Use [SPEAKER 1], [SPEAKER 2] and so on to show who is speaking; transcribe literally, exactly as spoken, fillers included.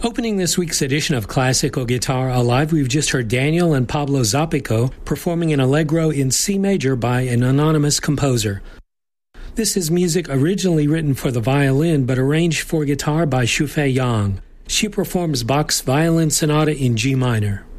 [SPEAKER 1] Opening this week's edition of Classical Guitar Alive, we've just heard Daniel and Pablo Zapico performing an Allegro in C major by an anonymous composer. This is music originally written for the violin but arranged for guitar by Xufei Yang. She performs Bach's Violin Sonata in G minor.